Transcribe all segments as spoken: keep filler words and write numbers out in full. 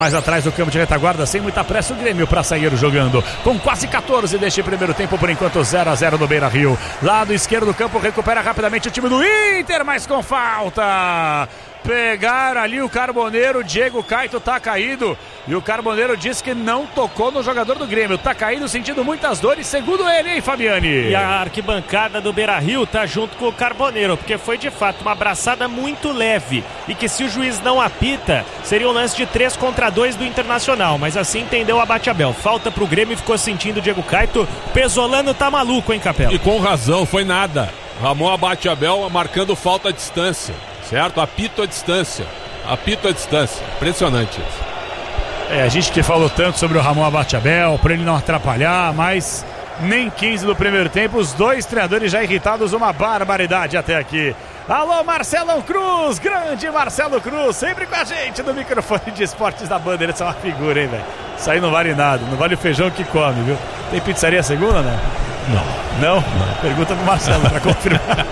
Mais atrás do campo de retaguarda, sem muita pressa, o Grêmio para sair jogando. Com quase quatorze deste primeiro tempo, por enquanto zero a zero no Beira-Rio. Lado esquerdo do campo, recupera rapidamente o time do Inter, mas com falta. Pegaram ali o Carboneiro, Diego Caito tá caído. E o Carboneiro diz que não tocou no jogador do Grêmio. Tá caído, sentindo muitas dores, segundo ele, hein, Fabiani? E a arquibancada do Beira-Rio tá junto com o Carboneiro, porque foi de fato uma abraçada muito leve. E que se o juiz não apita, seria um lance de três contra dois do Internacional. Mas assim entendeu a Abate-Abel. Falta pro Grêmio e ficou sentindo o Diego Caito. Pesolano tá maluco, hein, Capela? E com razão, foi nada. Ramon Abate-Abel marcando falta à distância. Certo? Apito à distância. Apito à distância. Impressionante isso. É, a gente que falou tanto sobre o Ramon Abate-Abel, para ele não atrapalhar, mas nem quinze do primeiro tempo, os dois treinadores já irritados, uma barbaridade até aqui. Alô, Marcelão Cruz, grande Marcelo Cruz, sempre com a gente no microfone de esportes da Bandeira. Isso é uma figura, hein, velho? Isso aí não vale nada, não vale o feijão que come, viu? Tem pizzaria segunda, né? Não. Não? Não. Pergunta pro Marcelo para confirmar.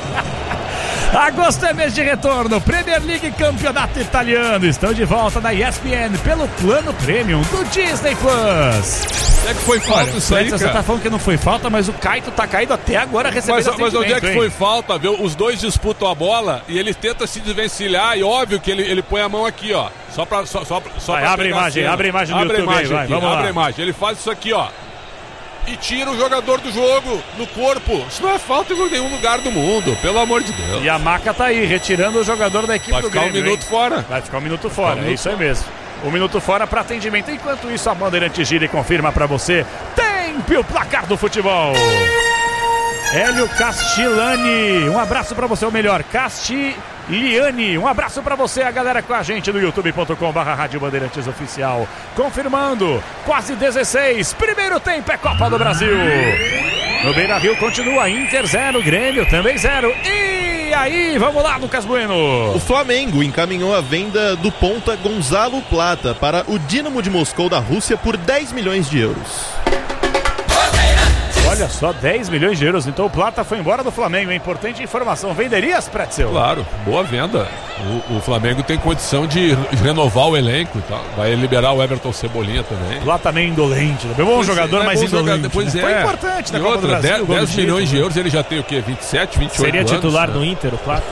Agosto é mês de retorno, Premier League Campeonato Italiano. Estão de volta na E S P N pelo plano Premium do Disney Plus. É que foi falta. Olha, isso aí, você cara. Tá falando que não foi falta, mas o Caito tá caído até agora recebendo Mas, mas onde é que hein? foi falta, viu? Os dois disputam a bola e ele tenta se desvencilhar e óbvio que ele, ele põe a mão aqui, ó. Só pra, só, só, só vai, pra abre a imagem, abre a imagem no abre YouTube imagem aí, vai, aqui, vamos abre lá. a imagem. Ele faz isso aqui, ó. E tira o jogador do jogo, no corpo. Isso não é falta em nenhum lugar do mundo, pelo amor de Deus. E a Maca tá aí, retirando o jogador da equipe Vai do ficar Grêmio. um minuto hein? fora. Vai ficar um minuto fora, um é minuto isso aí mesmo. Um minuto fora para atendimento. Enquanto isso, a Bandeirante gira e confirma para você. Tempo o placar do futebol. Hélio Castilani, um abraço para você, ou melhor, Castiliani, um abraço para você, a galera com a gente no youtube ponto com barra Rádio Bandeirantes Oficial. Confirmando, quase dezesseis, primeiro tempo é Copa do Brasil. No Beira-Rio continua, Inter zero, Grêmio também zero. E aí, vamos lá, Lucas Bueno. O Flamengo encaminhou a venda do ponta Gonzalo Plata para o Dinamo de Moscou da Rússia por dez milhões de euros. Olha só, dez milhões de euros. Então o Plata foi embora do Flamengo. É importante informação. Venderias, Pretzel? Claro, boa venda. O, o Flamengo tem condição de renovar o elenco e tal. Vai liberar o Everton Cebolinha também. Plata meio indolente. É bom jogador, é, mas bom indolente. Jogador, pois né? é. Foi importante na e Copa outra, do Brasil. dez milhões de euros, ele já tem o quê? vinte e sete, vinte e oito Seria anos? Seria titular né? no Inter, o Plata?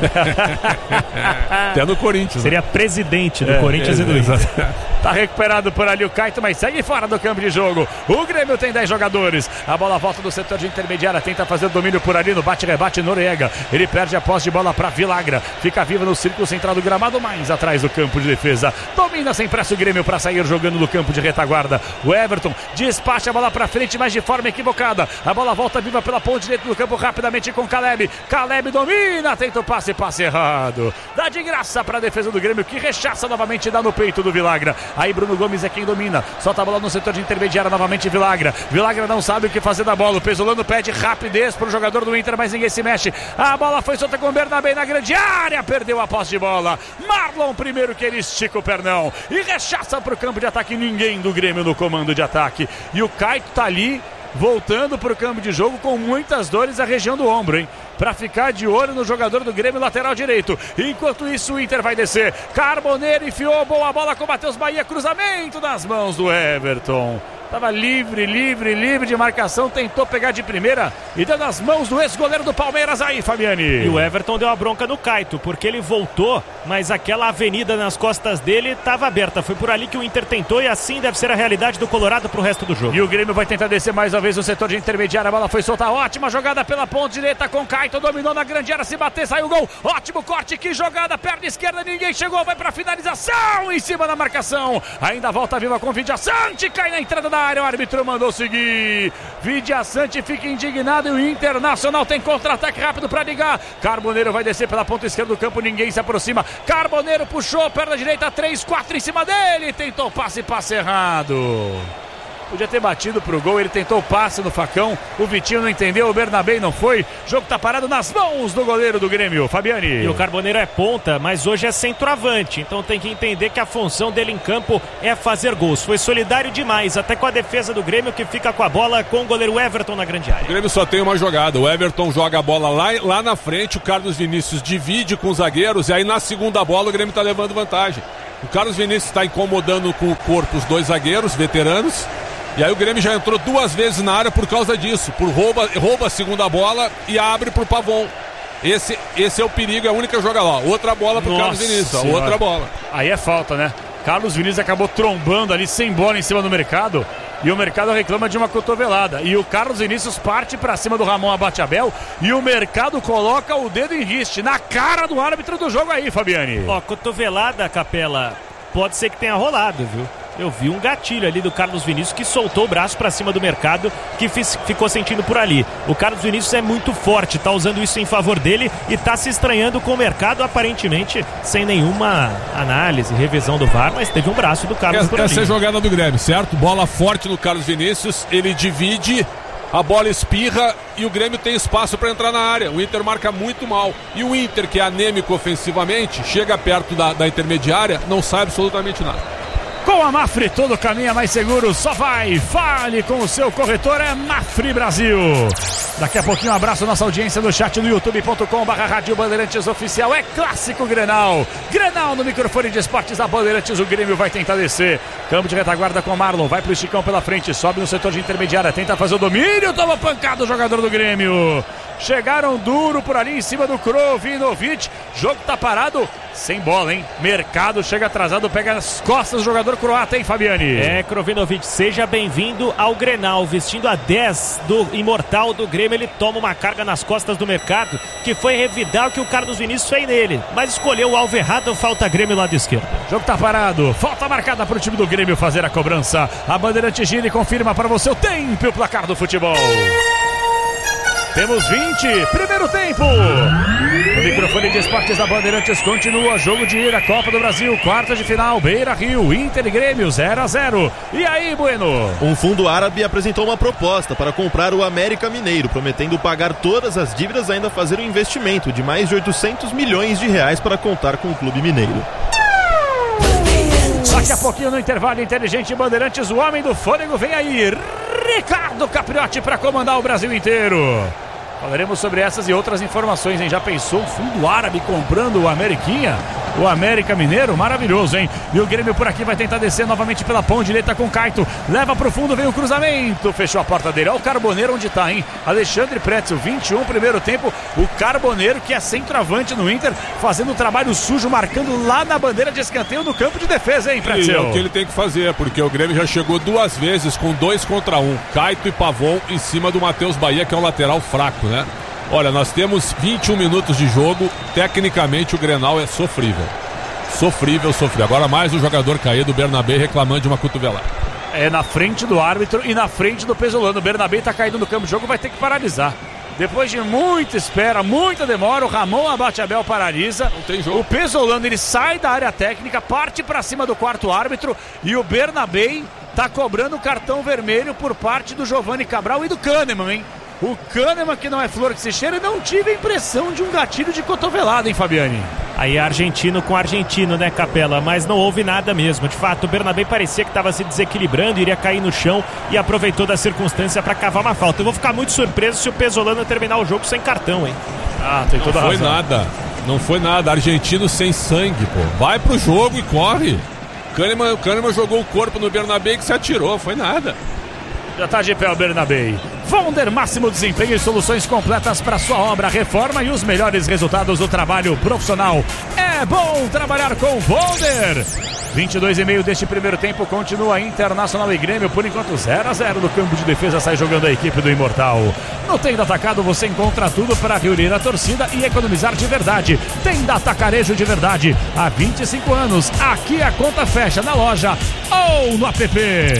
Até no Corinthians. Seria presidente do é, Corinthians é, e do Inter. Tá recuperado por ali o Caito, mas segue fora do campo de jogo. O Grêmio tem dez jogadores. A bola volta do setor de intermediária, tenta fazer o domínio por ali no bate-rebate Noriega. Ele perde a posse de bola para Vilagra. Fica vivo no círculo central do gramado, mais atrás do campo de defesa. Domina sem pressa o Grêmio para sair jogando no campo de retaguarda. O Everton despacha a bola para frente, mas de forma equivocada. A bola volta viva pela ponte direita do campo rapidamente com Caleb. Caleb domina, tenta o passe, passe errado. Dá de graça para a defesa do Grêmio, que rechaça novamente e dá no peito do Vilagra. Aí Bruno Gomes é quem domina. Solta a bola no setor de intermediária novamente Vilagra. Vilagra não sabe o que fazer da bola. O Pesolano pede rapidez para o jogador do Inter, mas ninguém se mexe. A bola foi solta com o Bernabé na grande área. Perdeu a posse de bola. Marlon primeiro que ele estica o pernão e rechaça para o campo de ataque. Ninguém do Grêmio no comando de ataque. E o Caito tá ali voltando para o campo de jogo com muitas dores na região do ombro, hein? Para ficar de olho no jogador do Grêmio, lateral direito. Enquanto isso, o Inter vai descer. Carboneiro enfiou, boa bola com o Matheus Bahia. Cruzamento nas mãos do Everton. Tava livre, livre, livre de marcação. Tentou pegar de primeira e deu nas mãos do ex-goleiro do Palmeiras aí, Fabiani. E o Everton deu a bronca no Caito, porque ele voltou, mas aquela avenida nas costas dele estava aberta. Foi por ali que o Inter tentou e assim deve ser a realidade do Colorado pro resto do jogo. E o Grêmio vai tentar descer mais uma vez no setor de intermediária. A bola foi solta. Ótima jogada pela ponta direita com Caito. Dominou na grande área. Se bater, saiu o gol. Ótimo corte. Que jogada. Perna esquerda. Ninguém chegou. Vai pra finalização. Em cima da marcação. Ainda volta viva com Vidia Sante. Cai na entrada da área. O árbitro mandou seguir. Vidia Sante fica indignado e o Internacional tem contra-ataque rápido pra ligar. Carboneiro vai descer pela ponta esquerda do campo. Ninguém se aproxima. Carboneiro puxou. Perna direita. três, quatro em cima dele. Tentou passe. Passe errado. Podia ter batido pro gol, ele tentou o passe no facão, o Vitinho não entendeu, o Bernabé não foi, o jogo tá parado nas mãos do goleiro do Grêmio, Fabiani. E o Carboneiro é ponta, mas hoje é centroavante, então tem que entender que a função dele em campo é fazer gols. Foi solidário demais, até com a defesa do Grêmio, que fica com a bola com o goleiro Everton na grande área. O Grêmio só tem uma jogada, o Everton joga a bola lá, lá na frente, o Carlos Vinícius divide com os zagueiros, e aí na segunda bola o Grêmio tá levando vantagem. O Carlos Vinícius está incomodando com o corpo os dois zagueiros veteranos. E aí o Grêmio já entrou duas vezes na área por causa disso. Por rouba, rouba a segunda bola e abre pro Pavon. Esse, esse é o perigo, é a única jogada lá. Outra bola pro Nossa Carlos Vinícius, ó, outra bola. Aí é falta, né? Carlos Vinícius acabou trombando ali sem bola em cima do Mercado. E o Mercado reclama de uma cotovelada. E o Carlos Vinícius parte pra cima do Ramon Abateabel. E o Mercado coloca o dedo em riste na cara do árbitro do jogo aí, Fabiani. Ó, cotovelada, Capela, pode ser que tenha rolado, viu? Eu vi um gatilho ali do Carlos Vinícius que soltou o braço pra cima do Mercado, que fiz, ficou sentindo por ali. O Carlos Vinícius é muito forte, tá usando isso em favor dele e tá se estranhando com o Mercado, aparentemente sem nenhuma análise, revisão do V A R, mas teve um braço do Carlos Essa, por ali. Essa é a jogada do Grêmio, certo? Bola forte no Carlos Vinícius, ele divide, a bola espirra e o Grêmio tem espaço para entrar na área. O Inter marca muito mal. E o Inter, que é anêmico ofensivamente, chega perto da, da intermediária, não sai absolutamente nada. Com a Mafre, todo caminho é mais seguro, só vai, fale com o seu corretor, é Mafre Brasil. Daqui a pouquinho um abraço à nossa audiência no chat do youtube ponto com barra Rádio Bandeirantes Oficial, é clássico Grenal. Grenal no microfone de esportes da Bandeirantes, o Grêmio vai tentar descer. Campo de retaguarda com Marlon, vai pro Chicão pela frente, sobe no setor de intermediária, tenta fazer o domínio, toma pancada o jogador do Grêmio. Chegaram duro por ali em cima do Krovinovic. Jogo tá parado, sem bola, hein? Mercado chega atrasado, pega nas costas do jogador croata, hein, Fabiani? É, Krovinovic, seja bem-vindo ao Grenal. Vestindo a dez do imortal do Grêmio, ele toma uma carga nas costas do Mercado, que foi revidar o que o Carlos Vinícius fez nele, mas escolheu o alvo errado, falta Grêmio lado esquerdo. Jogo tá parado, falta marcada para o time do Grêmio fazer a cobrança. A Bandeirante gira e confirma para você o tempo e o placar do futebol. Temos vinte, primeiro tempo. O microfone de esportes da Bandeirantes continua. Jogo de ida, Copa do Brasil, quarta de final, Beira Rio, Inter e Grêmio, zero a zero. E aí, Bueno? Um fundo árabe apresentou uma proposta para comprar o América Mineiro, prometendo pagar todas as dívidas e ainda fazer um investimento de mais de oitocentos milhões de reais para contar com o clube mineiro. Daqui a pouquinho no intervalo inteligente Bandeirantes, o homem do fôlego vem aí, Ricardo Capriotti, para comandar o Brasil inteiro. Falaremos sobre essas e outras informações, hein? Já pensou um fundo árabe comprando o Ameriquinha? O América Mineiro, maravilhoso, hein? E o Grêmio por aqui vai tentar descer novamente pela ponte direita com Caito. Leva pro fundo, vem o cruzamento. Fechou a porta dele. Olha o Carboneiro onde tá, hein? Alexandre Pretzel, vinte e um, primeiro tempo. O Carboneiro, que é centroavante no Inter, fazendo um trabalho sujo, marcando lá na bandeira de escanteio no campo de defesa, hein, Pretzel? E é o que ele tem que fazer, porque o Grêmio já chegou duas vezes com dois contra um. Caito e Pavon em cima do Matheus Bahia, que é um lateral fraco, né? Olha, nós temos vinte e um minutos de jogo. Tecnicamente o Grenal é sofrível. Sofrível, sofrível. Agora mais o jogador caído, o Bernabé, reclamando de uma cotovelada. É na frente do árbitro e na frente do Pesolano. O Bernabé tá caído no campo de jogo, vai ter que paralisar. Depois de muita espera, muita demora, o Ramon Abateabel paralisa. Não tem jogo. O Pesolano, ele sai da área técnica, parte pra cima do quarto árbitro e o Bernabé tá cobrando cartão vermelho por parte do Giovanni Cabral e do Kahneman, hein? O Kahneman, que não é flor que se cheira, não tive a impressão de um gatilho de cotovelada, hein, Fabiani? Aí argentino com argentino, né, Capela? Mas não houve nada mesmo. De fato, o Bernabé parecia que estava se desequilibrando, iria cair no chão e aproveitou da circunstância para cavar uma falta. Eu vou ficar muito surpreso se o Pesolano terminar o jogo sem cartão, hein? Ah, tem toda a razão. Não foi nada, não foi nada. Argentino sem sangue, pô. Vai pro jogo e corre. Kahneman, o Kahneman jogou o corpo no Bernabé que se atirou, foi nada. Já tá de pé o Bernabé. Vonder, máximo desempenho e soluções completas para sua obra, reforma e os melhores resultados do trabalho profissional. É bom trabalhar com Vonder. vinte e dois e meio deste primeiro tempo, continua Internacional e Grêmio, por enquanto zero a zero no campo de defesa, sai jogando a equipe do Imortal. No Tenda Atacado você encontra tudo para reunir a torcida e economizar de verdade. Tenda Atacarejo de verdade, há vinte e cinco anos, aqui a conta fecha na loja ou no app.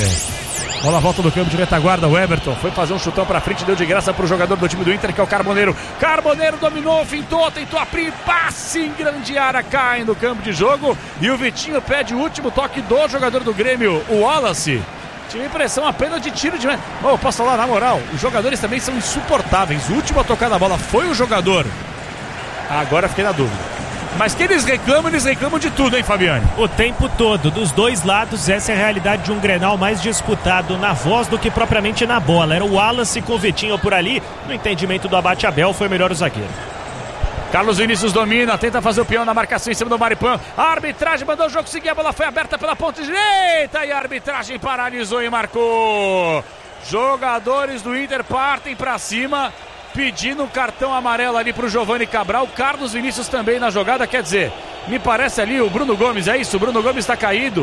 Bola volta do campo de retaguarda, o Everton foi fazer um chutão pra frente, deu de graça pro jogador do time do Inter, que é o Carboneiro. Carboneiro dominou, fintou, tentou abrir, passe em grande área, cai no campo de jogo. E o Vitinho pede o último toque do jogador do Grêmio, o Wallace. Tive impressão apenas de tiro de... Oh, posso falar na moral, os jogadores também são insuportáveis. O último a tocar na bola foi o jogador. Agora fiquei na dúvida. Mas que eles reclamam, eles reclamam de tudo, hein, Fabiane? O tempo todo, dos dois lados, essa é a realidade de um Grenal mais disputado na voz do que propriamente na bola. Era o Wallace com o Vitinho por ali, no entendimento do Abateabel, foi melhor o zagueiro. Carlos Vinícius domina, tenta fazer o peão na marcação em cima do Maripan. A arbitragem mandou o jogo seguir, a bola foi aberta pela ponta direita e a arbitragem paralisou e marcou. Jogadores do Inter partem pra cima, pedindo um cartão amarelo ali pro Giovani Cabral. Carlos Vinícius também na jogada, quer dizer, me parece ali o Bruno Gomes, é isso? O Bruno Gomes está caído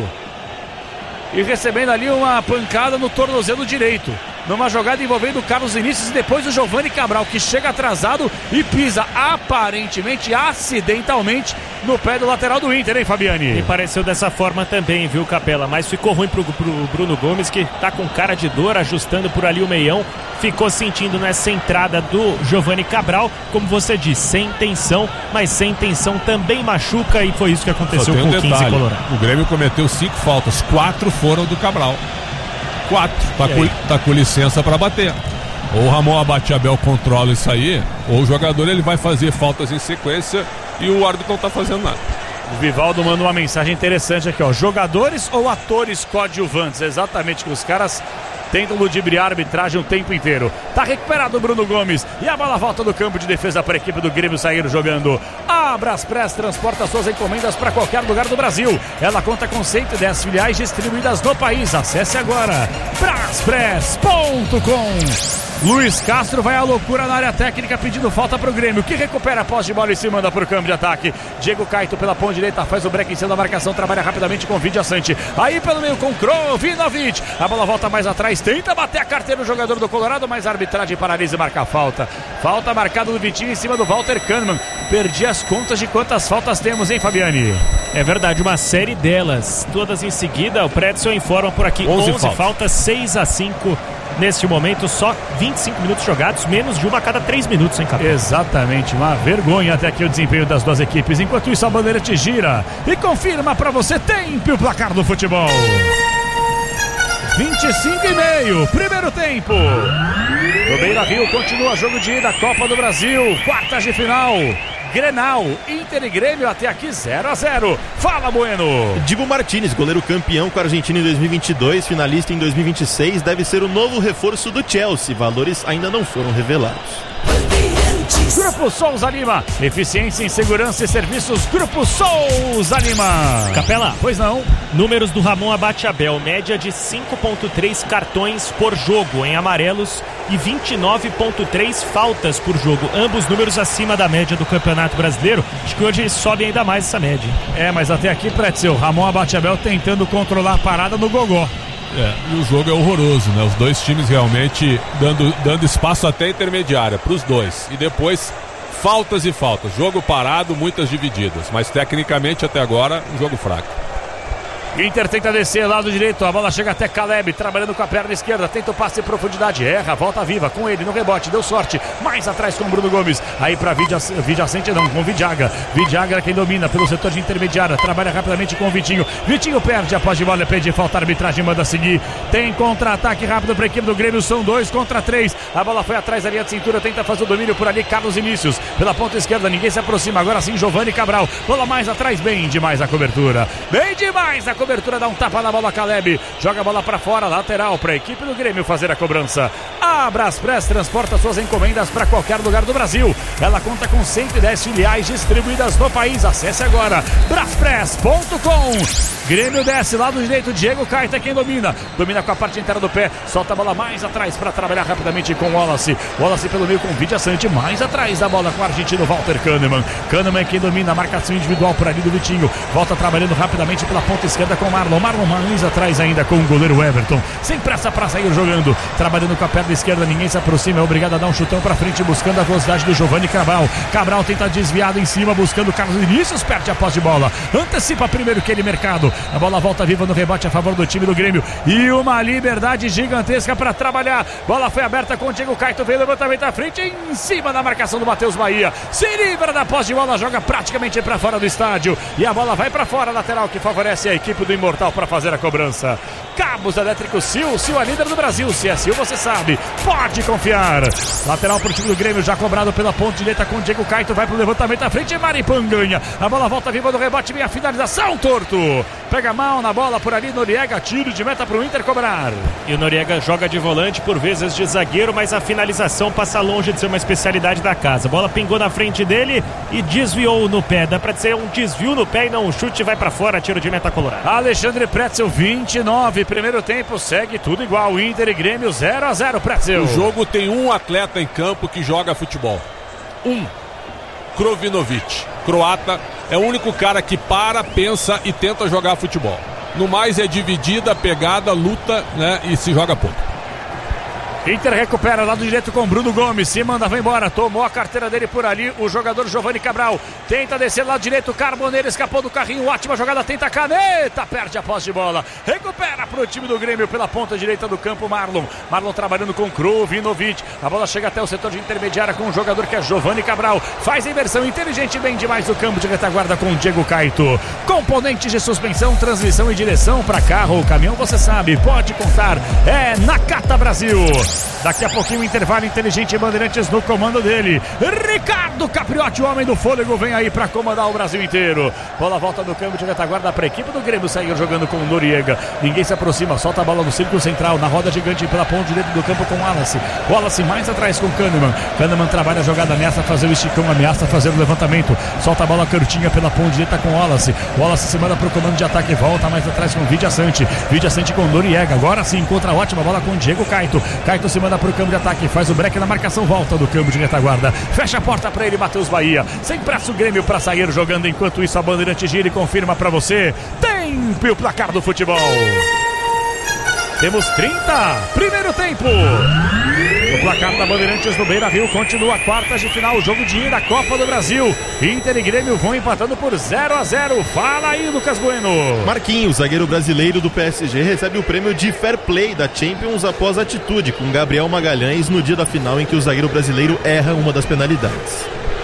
e recebendo ali uma pancada no tornozelo direito, numa jogada envolvendo o Carlos Vinícius e depois o Giovani Cabral, que chega atrasado e pisa aparentemente, acidentalmente, no pé do lateral do Inter, hein, Fabiani? Me pareceu dessa forma também, viu, Capela? Mas ficou ruim pro, pro Bruno Gomes, que tá com cara de dor, ajustando por ali o meião. Ficou sentindo nessa entrada do Giovani Cabral, como você disse, sem tensão, mas sem tensão também machuca, e foi isso que aconteceu com o um quinze Colorado. O Grêmio cometeu cinco faltas, quatro foram do Cabral. Quatro. Tá, com, tá com licença para bater. Ou o Ramon Abate-Abel controla isso aí, ou o jogador ele vai fazer faltas em sequência e o árbitro não tá fazendo nada. O Vivaldo manda uma mensagem interessante aqui, ó. Jogadores ou atores coadjuvantes? Exatamente, que os caras tentam ludibriar a arbitragem o tempo inteiro. Tá recuperado o Bruno Gomes e a bola volta do campo de defesa para a equipe do Grêmio sair jogando. A Braspress transporta suas encomendas para qualquer lugar do Brasil. Ela conta com cento e dez filiais distribuídas no país. Acesse agora braspress ponto com. Luiz Castro vai à loucura na área técnica pedindo falta para o Grêmio, que recupera a posse de bola e se manda para o campo de ataque. Diego Caito pela ponta direita faz o break em cima da marcação, trabalha rapidamente com o Vidia Sante. Aí pelo meio com Krovinovic, a bola volta mais atrás, tenta bater a carteira do jogador do Colorado, mas a arbitragem paralisa e marca a falta. Falta marcada do Vitinho em cima do Walter Kahneman. Perdi as contas de quantas faltas temos, hein, Fabiani? É verdade, uma série delas, todas em seguida. O Pretzel informa por aqui onze, onze faltas. faltas, seis a cinco neste momento, só vinte e cinco minutos jogados, menos de uma a cada três minutos, hein, Capitão? Exatamente, uma vergonha até aqui o desempenho das duas equipes. Enquanto isso, a bandeira te gira e confirma pra você tempo o placar do futebol. vinte e cinco e meio, primeiro tempo. No Beira-Rio continua jogo de ida, Copa do Brasil, quartas de final. Grenal, Inter e Grêmio até aqui zero a zero. Fala, Bueno. Dibu Martínez, goleiro campeão com a Argentina em dois mil e vinte e dois, finalista em dois mil e vinte e seis, deve ser o novo reforço do Chelsea. Valores ainda não foram revelados. Grupo Souza Lima, eficiência em segurança e serviços. Grupo Souza Lima. Capela, pois não. Números do Ramon Abate-Abel, média de cinco vírgula três cartões por jogo em amarelos e vinte e nove vírgula três faltas por jogo, ambos números acima da média do Campeonato Brasileiro. Acho que hoje sobe ainda mais essa média. É, mas até aqui, Pretzel, Ramon Abate-Abel tentando controlar a parada no gogó. É, e o jogo é horroroso, né? Os dois times realmente dando, dando espaço até intermediária para os dois. E depois, faltas e faltas. Jogo parado, muitas divididas. Mas tecnicamente, até agora, um jogo fraco. Inter tenta descer, lado direito, a bola chega até Caleb, trabalhando com a perna esquerda, tenta o passe em profundidade, erra, volta viva com ele no rebote, deu sorte, mais atrás com o Bruno Gomes, aí pra Vidia, Vidiacente não, com Vidiaga, Vidiaga quem domina pelo setor de intermediária, trabalha rapidamente com o Vitinho, Vitinho perde a posse de bola, pede falta, a arbitragem manda seguir, tem contra-ataque rápido pra equipe do Grêmio, são dois contra três, a bola foi atrás da linha de cintura, tenta fazer o domínio por ali, Carlos Vinícius, pela ponta esquerda, ninguém se aproxima, agora sim Giovani Cabral, bola mais atrás, bem demais a cobertura, bem demais a cobertura. Cobertura, dá um tapa na bola, Caleb joga a bola para fora, lateral para a equipe do Grêmio fazer a cobrança. A Braspress transporta suas encomendas para qualquer lugar do Brasil. Ela conta com cento e dez filiais distribuídas no país. Acesse agora braspress ponto com. Grêmio desce, lado direito, Diego Caita é quem domina, domina com a parte inteira do pé, solta a bola mais atrás para trabalhar rapidamente com o Wallace, Wallace pelo meio com o Vidia Sante, mais atrás da bola com o argentino Walter Kahneman, Kahneman é quem domina, a marcação individual por ali do Vitinho, volta trabalhando rapidamente pela ponta esquerda com o Marlon, Marlon mais atrás ainda com o goleiro Everton, sem pressa para sair jogando, trabalhando com a perna esquerda, ninguém se aproxima, é obrigado a dar um chutão para frente, buscando a velocidade do Giovani Cabral, Cabral tenta desviado em cima, buscando o Carlos Vinícius, perde a posse de bola, antecipa primeiro que ele mercado, a bola volta viva no rebote a favor do time do Grêmio e uma liberdade gigantesca para trabalhar, bola foi aberta com o Diego Caito, veio levantamento à frente em cima da marcação do Matheus Bahia, se livra da posse de bola, joga praticamente para fora do estádio e a bola vai para fora, lateral que favorece a equipe do Imortal para fazer a cobrança. Cabos elétricos Sil, Sil é líder do Brasil. Se é Sil, você sabe, pode confiar. Lateral pro time do Grêmio, já cobrado pela ponta direita com o Diego Caito. Vai pro levantamento à frente, Maripan ganha. A bola volta viva do rebote, vem a finalização, Torto. Pega mal na bola por ali, Noriega, tiro de meta pro Inter cobrar. E o Noriega joga de volante, por vezes de zagueiro, mas a finalização passa longe de ser uma especialidade da casa. A bola pingou na frente dele e desviou no pé. Dá pra dizer um desvio no pé e não um chute, vai pra fora, tiro de meta colorado. Alexandre Pretzel, vinte e nove, primeiro tempo, segue tudo igual, Inter e Grêmio zero a zero, Pretzel. O jogo tem um atleta em campo que joga futebol. Um. Krovinovic, croata, é o único cara que para, pensa e tenta jogar futebol. No mais é dividida, pegada, luta, né, e se joga pouco. Inter recupera lado direito com Bruno Gomes, se manda, vai embora, tomou a carteira dele por ali, o jogador Giovanni Cabral, tenta descer lado direito, Carboneiro escapou do carrinho, ótima jogada, tenta a caneta, perde a posse de bola, recupera pro time do Grêmio pela ponta direita do campo, Marlon, Marlon trabalhando com Krovinovic, a bola chega até o setor de intermediária com um jogador que é Giovanni Cabral, faz a inversão inteligente, bem demais do campo de retaguarda com o Diego Caito, componentes de suspensão, transmissão e direção para carro ou caminhão, você sabe, pode contar, é Nakata Brasil. Daqui a pouquinho, intervalo inteligente, Bandeirantes no comando dele. Ricardo Capriotti, o homem do fôlego, vem aí para comandar o Brasil inteiro. Bola volta no campo de retaguarda para a equipe do Grêmio sair jogando com o Noriega. Ninguém se aproxima, solta a bola no círculo central, na roda gigante pela ponta direita do campo com o Wallace. Wallace mais atrás com o Kahneman. Kahneman trabalha a jogada, ameaça fazer o esticão, ameaça fazer o levantamento. Solta a bola curtinha pela ponta direita com o Wallace. Wallace se manda para o comando de ataque, volta mais atrás com o Vidia Sante. Vidia Sante com o Noriega. Agora sim, encontra a ótima bola com o Diego Caito. Caito se manda pro campo de ataque, faz o break na marcação, volta do campo de retaguarda, fecha a porta para ele, Matheus Bahia, sem pressa o Grêmio para sair jogando, enquanto isso a Bandeirante gira e confirma para você, tempo e o placar do futebol. Temos trinta, primeiro tempo. O placar da Bandeirantes no Beira-Rio continua quartas de final, jogo de ida da Copa do Brasil. Inter e Grêmio vão empatando por zero a zero. Fala aí, Lucas Bueno. Marquinhos, zagueiro brasileiro do P S G, recebe o prêmio de Fair Play da Champions após atitude com Gabriel Magalhães no dia da final em que o zagueiro brasileiro erra uma das penalidades.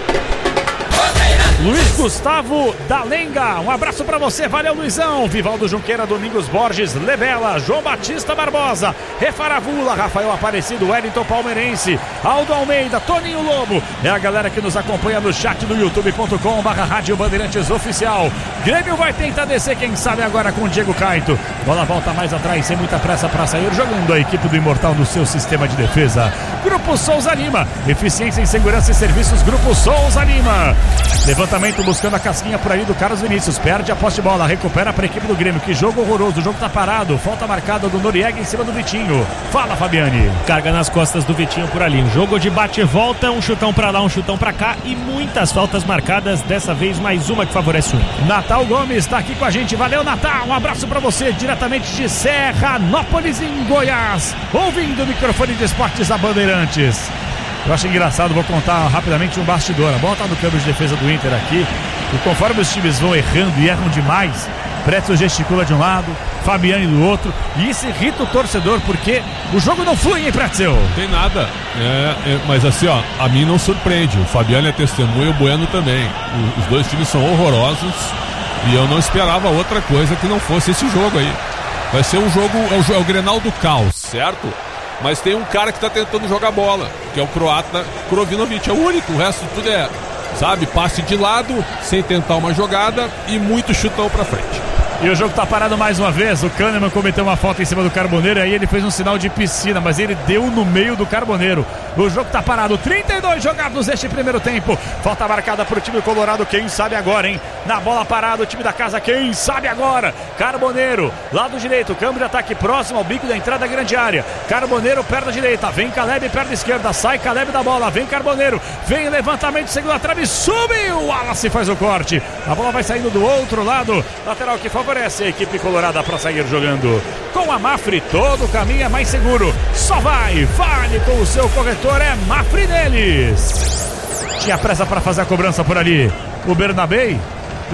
Luiz Gustavo Dalenga, um abraço pra você, valeu Luizão. Vivaldo Junqueira, Domingos Borges, Lebela, João Batista Barbosa, Refaravula, Rafael Aparecido, Wellington Palmeirense, Aldo Almeida, Toninho Lobo, é a galera que nos acompanha no chat do youtube ponto com barra Rádio Bandeirantes Oficial. Grêmio vai tentar descer, quem sabe agora com o Diego Caito, bola volta mais atrás, sem muita pressa pra sair, jogando a equipe do Imortal no seu sistema de defesa. Grupo Souza Lima, eficiência em segurança e serviços, Grupo Souza Lima. Levantamento buscando a casquinha por aí do Carlos Vinícius, perde a posse de bola, recupera para a equipe do Grêmio, que jogo horroroso, o jogo tá parado, falta marcada do Noriega em cima do Vitinho. Fala, Fabiane. Carga nas costas do Vitinho por ali, um jogo de bate e volta, um chutão para lá, um chutão para cá e muitas faltas marcadas, dessa vez mais uma que favorece o Inter. Natal Gomes tá aqui com a gente, valeu Natal, um abraço para você diretamente de Serranópolis em Goiás, ouvindo o microfone de esportes da Bandeirantes. Eu acho engraçado, vou contar rapidamente um bastidor. A bola tá no campo de defesa do Inter aqui. E conforme os times vão errando e erram demais, Pretzel gesticula de um lado, Fabiane do outro. E isso irrita o torcedor, porque o jogo não flui, hein, Pretzel? Tem nada. É, é, mas assim, ó, a mim não surpreende. O Fabiane é testemunha e o Bueno também. O, os dois times são horrorosos. E eu não esperava outra coisa que não fosse esse jogo aí. Vai ser um jogo, é o, é o Grenal do caos, certo? Mas tem um cara que tá tentando jogar bola, que é o croata Krovinovic, é o único, o resto tudo é, sabe, passe de lado, sem tentar uma jogada e muito chutão pra frente. E o jogo tá parado mais uma vez, o Kahneman cometeu uma falta em cima do Carboneiro, aí ele fez um sinal de piscina, mas ele deu no meio do Carboneiro. O jogo tá parado, trinta e dois jogados neste primeiro tempo, falta marcada pro time colorado, quem sabe agora, hein? Na bola parada, o time da casa, quem sabe agora? Carboneiro, lado direito, câmbio de ataque próximo ao bico da entrada da grande área. Carboneiro, perna direita, vem Caleb, perna esquerda, sai Caleb da bola, vem Carboneiro, vem levantamento, segunda trave, subiu, Wallace faz o corte. A bola vai saindo do outro lado, lateral que favorece a equipe colorada para sair jogando. Com a Mafre, todo o caminho é mais seguro. Só vai, fale com o seu corretor, é Mafre deles. Tinha pressa para fazer a cobrança por ali. O Bernabé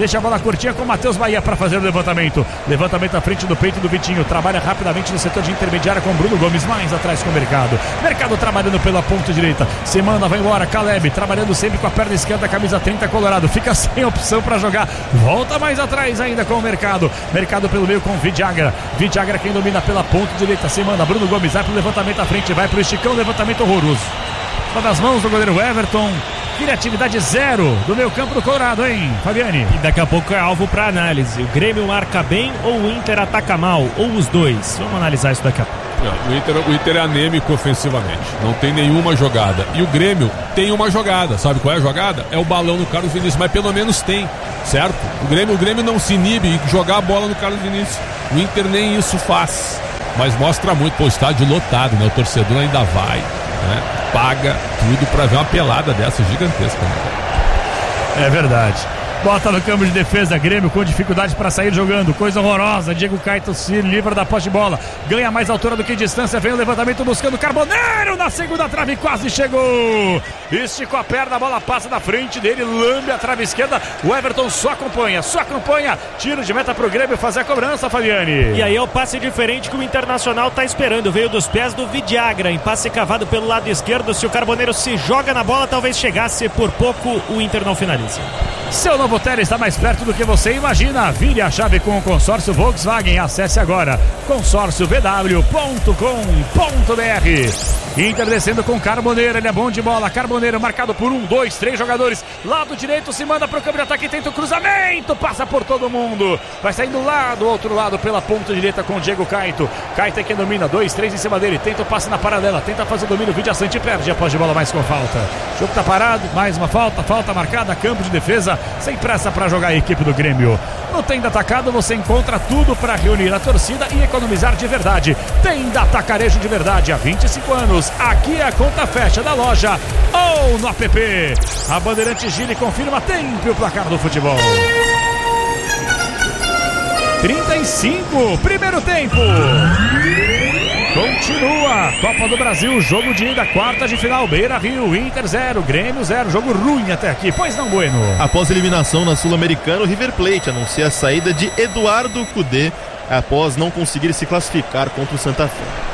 deixa a bola curtinha com o Matheus Bahia para fazer o levantamento. Levantamento à frente do peito do Vitinho, trabalha rapidamente no setor de intermediária com o Bruno Gomes, mais atrás com o Mercado. Mercado trabalhando pela ponta direita, se manda, vai embora, Caleb trabalhando sempre com a perna esquerda, camisa trinta Colorado, fica sem opção para jogar, volta mais atrás ainda com o Mercado. Mercado pelo meio com o Vidagra, Vidagra quem domina pela ponta direita, se manda, Bruno Gomes vai pro levantamento à frente, vai pro esticão, levantamento horroroso. Tá nas mãos do goleiro Everton. Criatividade zero do meio campo do Colorado, hein, Fabiane? E daqui a pouco é alvo para análise. O Grêmio marca bem ou o Inter ataca mal? Ou os dois? Vamos analisar isso daqui a pouco. Não, o, Inter, o Inter é anêmico ofensivamente. Não tem nenhuma jogada. E o Grêmio tem uma jogada. Sabe qual é a jogada? É o balão no Carlos Vinícius. Mas pelo menos tem, certo? O Grêmio, o Grêmio não se inibe em jogar a bola no Carlos Vinícius. O Inter nem isso faz. Mas mostra muito. Pô, o estádio lotado, né? O torcedor ainda vai, né? Paga tudo pra ver uma pelada dessa gigantesca, né? É verdade. Bota no campo de defesa, Grêmio com dificuldade para sair jogando, coisa horrorosa. Diego Caetano se livra da posse de bola, ganha mais altura do que distância, vem o levantamento buscando Carboneiro na segunda trave, quase chegou, esticou a perna, a bola passa da frente dele, lambe a trave esquerda, o Everton só acompanha, só acompanha, tiro de meta pro Grêmio fazer a cobrança, Fabiane. E aí é o passe diferente que o Internacional tá esperando, veio dos pés do Vidagra, em passe cavado pelo lado esquerdo, se o Carboneiro se joga na bola, talvez chegasse, por pouco o Inter não finaliza. Seu novo Tele está mais perto do que você imagina. Vire a chave com o consórcio Volkswagen. Acesse agora consórcio v w ponto com ponto b r. Inter descendo com Carboneiro, ele é bom de bola. Carboneiro marcado por um, dois, três jogadores. Lado direito se manda para o campo de ataque, tenta o cruzamento, passa por todo mundo. Vai saindo lá do outro lado pela ponta direita com o Diego Caetano. Caetano que domina, dois, três em cima dele. Tenta o passe na paralela, tenta fazer o domínio. Vidia Sante perde a posse de bola, mais com falta. O jogo tá parado, mais uma falta, falta marcada, campo de defesa. Sem pressa para jogar a equipe do Grêmio. No Tenda Atacado você encontra tudo para reunir a torcida e economizar de verdade. Tenda Atacarejo de verdade há vinte e cinco anos. Aqui é a conta fecha da loja ou no app. A Bandeirante gira e confirma tempo e o placar do futebol. trinta e cinco, primeiro tempo. Continua, Copa do Brasil, jogo de ida, quarta de final, Beira Rio, Inter zero, Grêmio zero, jogo ruim até aqui, pois não, Bueno? Após eliminação na Sul-Americana, o River Plate anuncia a saída de Eduardo Cudê, após não conseguir se classificar contra o Santa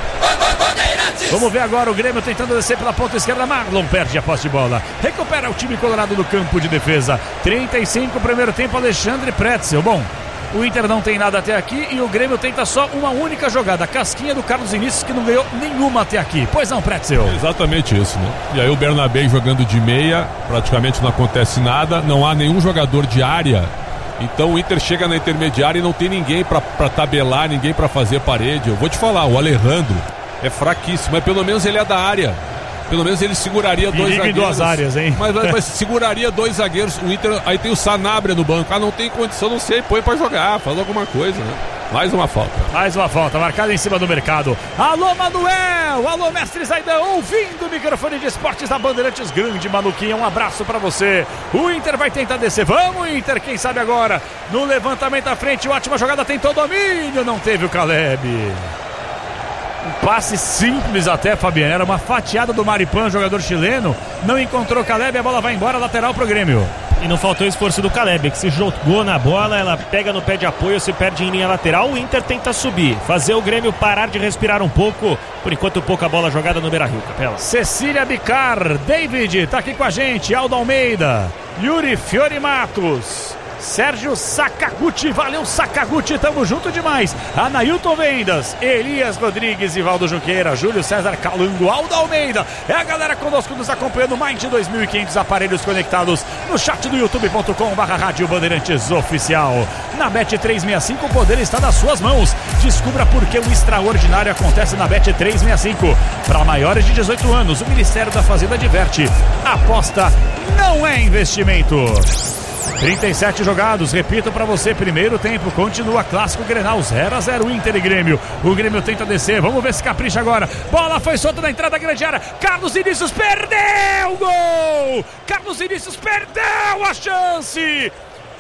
Fé. Vamos ver agora o Grêmio tentando descer pela ponta esquerda, Marlon perde a posse de bola, recupera o time colorado no campo de defesa, trinta e cinco, primeiro tempo, Alexandre Pretzel, bom... O Inter não tem nada até aqui e o Grêmio tenta só uma única jogada, a casquinha do Carlos Vinícius, que não ganhou nenhuma até aqui. Pois não, Pretzel? É exatamente isso, né? E aí o Bernabé jogando de meia, praticamente não acontece nada, não há nenhum jogador de área. Então o Inter chega na intermediária e não tem ninguém pra, pra tabelar, ninguém pra fazer parede. Eu vou te falar, o Alejandro é fraquíssimo, mas pelo menos ele é da área. Pelo menos ele seguraria dois zagueiros. Duas áreas, hein? Mas, mas seguraria dois zagueiros. O Inter, aí tem o Sanabria no banco. Ah, não tem condição, não sei, põe pra jogar, faz alguma coisa, né? Mais uma falta. Mais uma falta, marcada em cima do Mercado. Alô, Manuel! Alô, mestre Zaidan, ouvindo o microfone de esportes da Bandeirantes. Grande Maluquinha, um abraço pra você. O Inter vai tentar descer. Vamos, Inter, quem sabe agora. No levantamento à frente, ótima jogada, tentou domínio, não teve o Caleb. Um passe simples até, Fabiano. Era uma fatiada do Maripan, jogador chileno. Não encontrou Caleb, a bola vai embora, lateral pro Grêmio. E não faltou esforço do Caleb, que se jogou na bola, ela pega no pé de apoio, se perde em linha lateral. O Inter tenta subir, fazer o Grêmio parar de respirar um pouco. Por enquanto, pouca bola jogada no Beira Rio, Capela. Cecília Bicar, David, tá aqui com a gente. Aldo Almeida, Yuri Fiore Matos, Sérgio Sakaguchi, valeu Sakaguchi, tamo junto demais. Anailton Vendas, Elias Rodrigues, Ivaldo Junqueira, Júlio César Calango, Aldo Almeida. É a galera conosco nos acompanhando, mais de dois mil e quinhentos aparelhos conectados no chat do youtube ponto com barra rádio Bandeirantes Oficial. Na Bet trezentos e sessenta e cinco o poder está nas suas mãos. Descubra por que o extraordinário acontece na Bet trezentos e sessenta e cinco. Para maiores de dezoito anos, o Ministério da Fazenda adverte: aposta não é investimento. trinta e sete jogados, repito pra você, primeiro tempo, continua clássico Grenal, zero a zero Inter e Grêmio. O Grêmio tenta descer, vamos ver se capricha agora. Bola foi solta na entrada da grande área, Carlos Vinícius perdeu o gol! Carlos Vinícius perdeu a chance!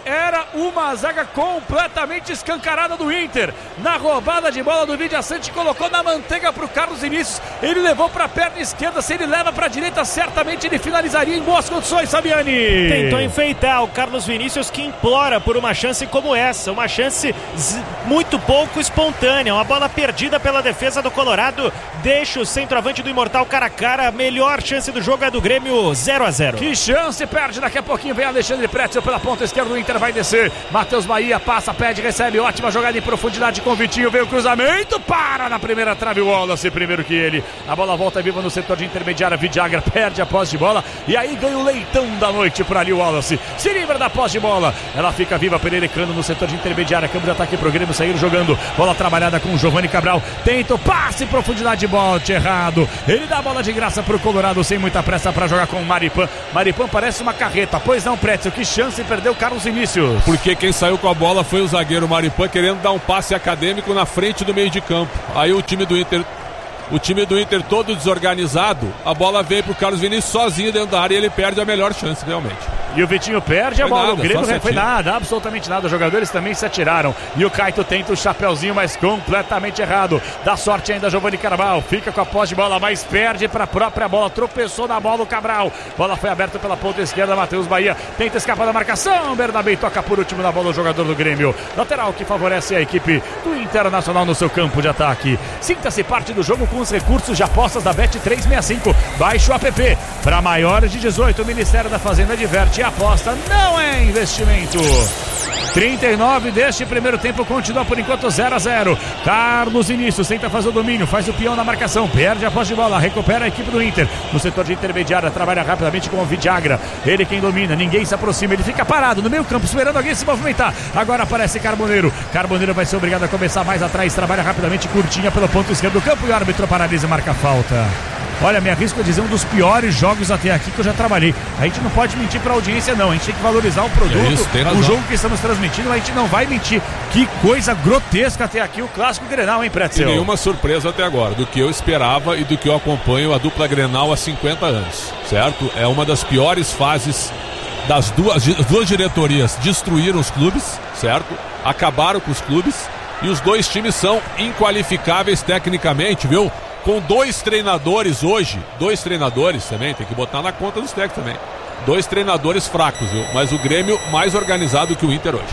era uma zaga completamente escancarada do Inter. Na roubada de bola do Vidiaçante, colocou na manteiga pro Carlos Vinícius. Ele levou pra perna esquerda. Se ele leva pra direita, certamente ele finalizaria em boas condições, Fabiani. Tentou enfeitar o Carlos Vinícius, que implora por uma chance como essa. Uma chance muito pouco espontânea. Uma bola perdida pela defesa do Colorado. Deixa o centroavante do Imortal cara a cara. A melhor chance do jogo é do Grêmio, zero a zero. Que chance, perde. Daqui a pouquinho vem Alexandre Pretzel pela ponta esquerda do Inter, vai descer. Matheus Bahia passa, pede, recebe. Ótima jogada em profundidade com o Vitinho. Veio o cruzamento, para na primeira trave o Wallace, primeiro que ele. A bola volta viva no setor de intermediária. Vidagra perde a posse de bola e aí ganha o leitão da noite por ali o Wallace. Se livra da posse de bola. Ela fica viva, Pereiricano no setor de intermediária. Câmbio de ataque pro Grêmio, sair jogando. Bola trabalhada com o Giovanni Cabral. Tenta o passe em profundidade, bote errado. Ele dá a bola de graça pro Colorado sem muita pressa para jogar com o Maripan. Maripan parece uma carreta. Pois não, Pretzel, que chance, perdeu Carlos Vinícius. Porque quem saiu com a bola foi o zagueiro Maripan, querendo dar um passe acadêmico na frente do meio de campo. Aí o time do Inter, o time do Inter todo desorganizado, a bola veio pro Carlos Vinícius sozinho dentro da área e ele perde a melhor chance, realmente. E o Vitinho perde a foi bola, nada, o Grêmio não foi nada, absolutamente nada, os jogadores também se atiraram, e o Caito tenta o chapeuzinho, mas completamente errado, dá sorte ainda Giovanni Cabral, fica com a posse de bola, mas perde para a própria bola, tropeçou na bola o Cabral, bola foi aberta pela ponta esquerda, Matheus Bahia tenta escapar da marcação, Bernabé toca por último na bola o jogador do Grêmio, lateral que favorece a equipe do Internacional no seu campo de ataque. Sinta-se parte do jogo com os recursos de apostas da Bet trezentos e sessenta e cinco, baixe o app, para maiores de dezoito, o Ministério da Fazenda diverte e aposta não é investimento. trinta e nove deste primeiro tempo, continua por enquanto zero a zero. Carlos Vinícius tenta fazer o domínio, faz o peão na marcação, perde a posse de bola, recupera a equipe do Inter no setor de intermediária, trabalha rapidamente com o Vidagra, ele quem domina, ninguém se aproxima, ele fica parado no meio campo esperando alguém se movimentar. Agora aparece Carboneiro, Carboneiro vai ser obrigado a começar mais atrás, trabalha rapidamente, curtinha pelo ponto esquerdo do campo e o árbitro paralisa e marca a falta. Olha, me arrisco a dizer um dos piores jogos até aqui que eu já trabalhei. A gente não pode mentir pra audiência, não. A gente tem que valorizar o produto, é isso, o jogo que estamos transmitindo, a gente não vai mentir. Que coisa grotesca até aqui o clássico Grenal, hein, Pretzel? E nenhuma surpresa até agora, do que eu esperava e do que eu acompanho a dupla Grenal há cinquenta anos, certo? É uma das piores fases das duas, as duas diretorias destruíram os clubes, certo? Acabaram com os clubes e os dois times são inqualificáveis tecnicamente, viu? Com dois treinadores hoje, dois treinadores também, tem que botar na conta dos técnicos também. Dois treinadores fracos, viu? Mas o Grêmio mais organizado que o Inter hoje.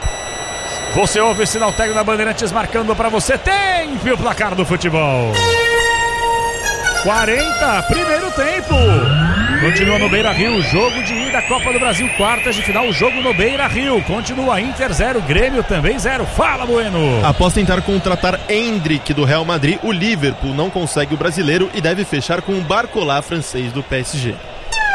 Você ouve o sinal técnico da Bandeirantes marcando pra você. Tempo o placar do futebol. quarenta, primeiro tempo. Continua no Beira-Rio, jogo de ida, Copa do Brasil, quartas de final, jogo no Beira-Rio. Continua Inter zero, Grêmio também zero. Fala, Bueno. Após tentar contratar Endrick do Real Madrid, o Liverpool não consegue o brasileiro e deve fechar com o Barcola francês do P S G.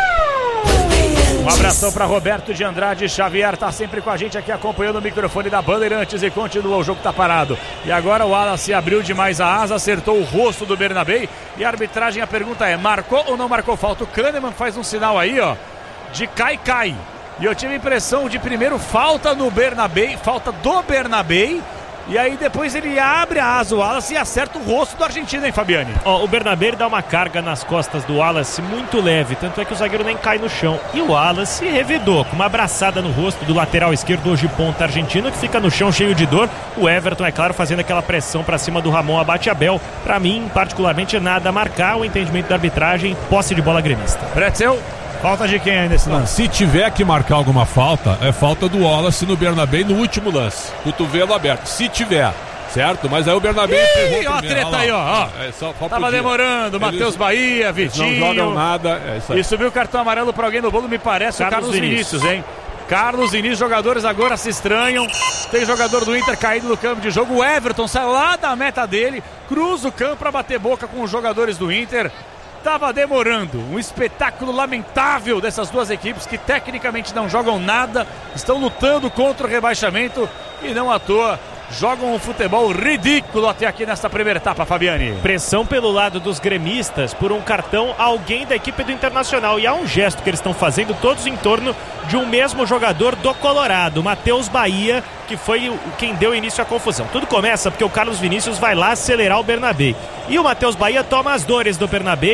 Um abração para Roberto de Andrade Xavier, tá sempre com a gente aqui acompanhando o microfone da Bandeirantes e continua, o jogo tá parado. E agora o Wallace abriu demais a asa, acertou o rosto do Bernabé e a arbitragem, a pergunta é, marcou ou não marcou falta? O Kahneman faz um sinal aí, ó, de cai-cai. E eu tive a impressão de primeiro falta no Bernabé, falta do Bernabé. E aí depois ele abre a asa, o Wallace, e acerta o rosto do argentino, hein, Fabiani? Ó, o Bernabé dá uma carga nas costas do Wallace muito leve, tanto é que o zagueiro nem cai no chão. E o Wallace revidou com uma abraçada no rosto do lateral esquerdo, hoje ponta argentino, que fica no chão cheio de dor. O Everton, é claro, fazendo aquela pressão pra cima do Ramon Abate-Abel. Pra mim, particularmente, nada a marcar. O entendimento da arbitragem, posse de bola gremista. Pretzel, falta de quem aí nesse lance? Se tiver que marcar alguma falta, é falta do Wallace no Bernabé no último lance. Cotovelo aberto, se tiver, certo? Mas aí o Bernabé Ih, ó a treta aí, ó. É, só, só Tava demorando, Matheus Bahia, Vitinho. Não jogam nada, é isso aí. E subiu o cartão amarelo pra alguém no bolo, me parece Carlos o Carlos Vinícius. Vinícius, hein? Carlos Vinícius, jogadores agora se estranham. Tem jogador do Inter caído no campo de jogo. O Everton sai lá da meta dele, cruza o campo pra bater boca com os jogadores do Inter. Tava demorando, um espetáculo lamentável dessas duas equipes que tecnicamente não jogam nada, estão lutando contra o rebaixamento e não à toa jogam um futebol ridículo até aqui nesta primeira etapa, Fabiani. Pressão pelo lado dos gremistas por um cartão a alguém da equipe do Internacional, e há um gesto que eles estão fazendo todos em torno de um mesmo jogador do Colorado, Matheus Bahia, que foi quem deu início à confusão. Tudo começa porque o Carlos Vinícius vai lá acelerar o Bernabé e o Matheus Bahia toma as dores do Bernabé,